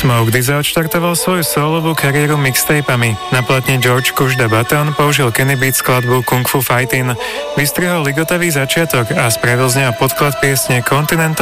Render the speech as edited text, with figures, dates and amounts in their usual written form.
Smoke Dizzy odštartoval svoju solovú kariéru mixtapami. Na platne George Kushda Baton použil Kenny Beat skladbu Kung Fu Fightin', vystrihol ligotový začiatok a spravil z neho podklad piesne Continental